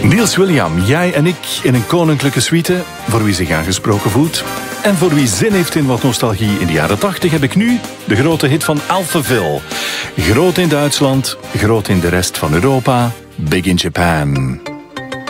Niels William, jij en ik in een koninklijke suite, voor wie zich aangesproken voelt. En voor wie zin heeft in wat nostalgie in de jaren 80 heb ik nu de grote hit van Alphaville. Groot in Duitsland, groot in de rest van Europa, Big in Japan.